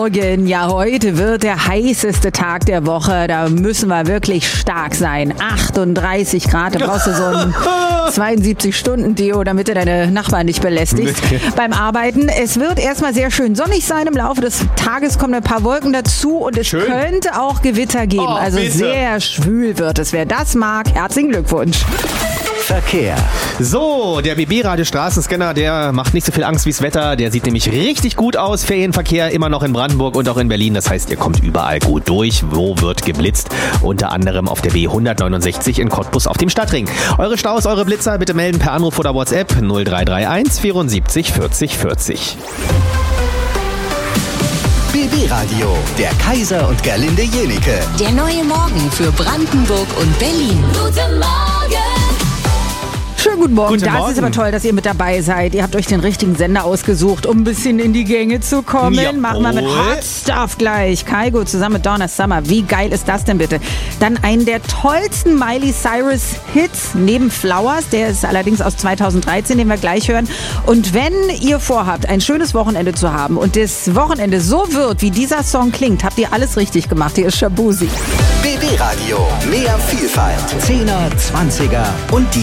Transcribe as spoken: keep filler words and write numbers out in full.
Morgen. Ja, heute wird der heißeste Tag der Woche. Da müssen wir wirklich stark sein. achtunddreißig Grad. Da brauchst du so ein zweiundsiebzig Stunden Deo, damit du deine Nachbarn nicht belästigst beim Arbeiten. Es wird erstmal sehr schön sonnig sein. Im Laufe des Tages kommen ein paar Wolken dazu und es schön. könnte auch Gewitter geben. Oh, also bitte. Sehr schwül wird es. Wer das mag, herzlichen Glückwunsch. Verkehr. So, der B B-Radio Straßenscanner, der macht nicht so viel Angst wie das Wetter. Der sieht nämlich richtig gut aus. Ferienverkehr immer noch in Brandenburg und auch in Berlin. Das heißt, ihr kommt überall gut durch. Wo wird geblitzt? Unter anderem auf der B hundertneunundsechzig in Cottbus auf dem Stadtring. Eure Staus, eure Blitzer bitte melden per Anruf oder WhatsApp null drei drei eins vierundsiebzig vierzig vierzig. B B-Radio, der Kaiser und Gerlinde Jenike. Der neue Morgen für Brandenburg und Berlin. Guten Morgen! Schönen guten Morgen. Guten das Morgen. ist aber toll, dass ihr mit dabei seid. Ihr habt euch den richtigen Sender ausgesucht, um ein bisschen in die Gänge zu kommen. Jawohl. Machen wir mit Hot Stuff gleich. Kygo zusammen mit Donna Summer. Wie geil ist das denn bitte? Dann einen der tollsten Miley Cyrus Hits neben Flowers. Der ist allerdings aus zweitausenddreizehn, den wir gleich hören. Und wenn ihr vorhabt, ein schönes Wochenende zu haben und das Wochenende so wird, wie dieser Song klingt, habt ihr alles richtig gemacht. Hier ist Shabuzi. B B-Radio, mehr Vielfalt. Zehner, Zwanziger und die